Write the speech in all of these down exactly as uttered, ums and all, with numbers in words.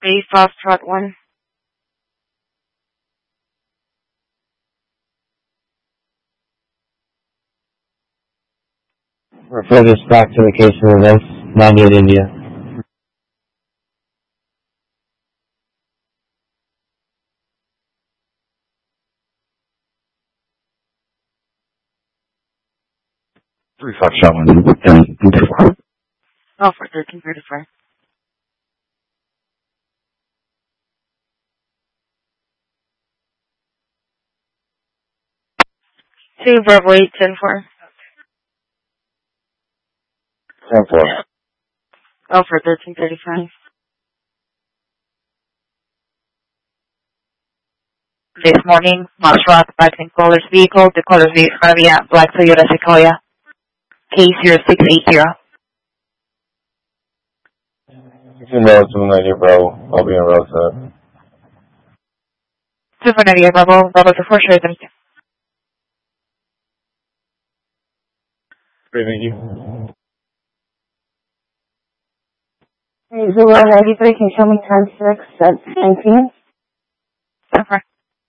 Bay Foxtrot one. Refer this back to the case of events, Nanded, India. Three five shot one and Oh, for thirteen thirty-four. Two Bravo eight ten four. ten four. Oh, for thirteen thirty-five. This morning, Mossrock Biking Colors vehicle. The colors is going to be a black Toyota Sequoia. K zero six eight zero. You can know two ninety, bro. I'll be on route to two four ninety-eight Bravo. Bravo to four, sure, thank you. Great, thank you. Hey, Zero ninety-three, can you show me time six at nineteen? Okay.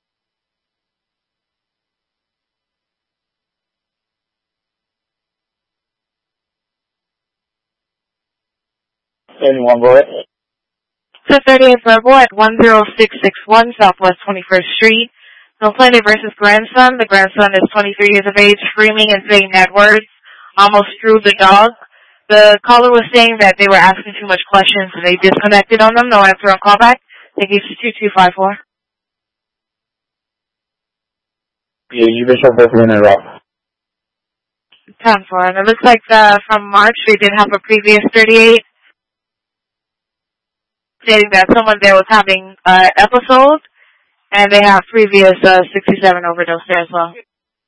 Anyone, go ahead. two thirty-eight Bravo at one zero six six one Southwest twenty-first Street. Complainant versus grandson. The grandson is twenty-three years of age, screaming and saying bad words. Almost threw the dog. The caller was saying that they were asking too much questions and they disconnected on them. No answer on callback. Thank you, two two five four. Yeah, you been shot both in a route. ten four. And it looks like uh, from March they did have a previous thirty-eight stating that someone there was having an uh, episode, and they have previous uh, sixty-seven overdose there as well.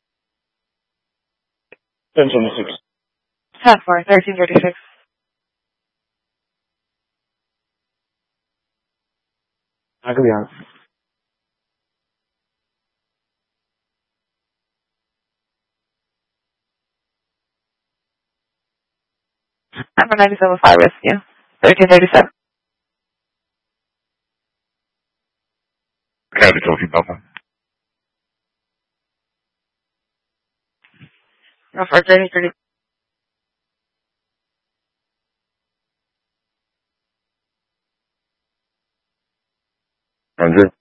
ten twenty-six. ten four, thirteen thirty-six. I could be on. I'm a ninety-seven five rescue. thirteen thirty-seven. Cabby Trophy, Papa. No, for thirteen thirty. Hundred.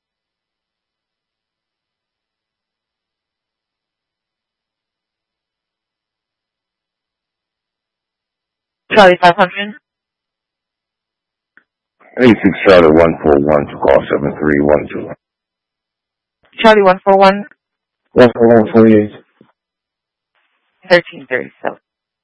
Charlie five hundred. eighty-six Charlie one four one to call seven three one two. Charlie one four one. one four one forty-eight. thirteen thirty-seven.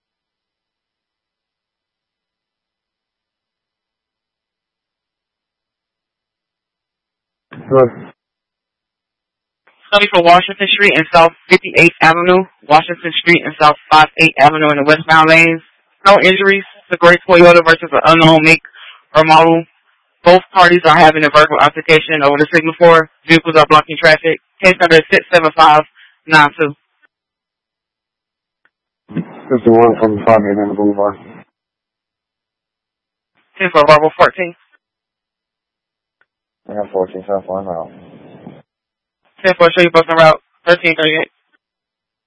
Good. Study for Washington Street and South fifty-eighth Avenue, Washington Street and South fifty-eighth Avenue in the westbound lanes. No injuries. It's a great Toyota versus an unknown make or model. Both parties are having a verbal altercation over the signal for. Vehicles are blocking traffic. Case number is six seven five nine two. fifty-one from five eight Boulevard. ten for Bravo fourteen. I got fourteen, so I'm flying out. ten for show you both on route thirteen thirty-eight.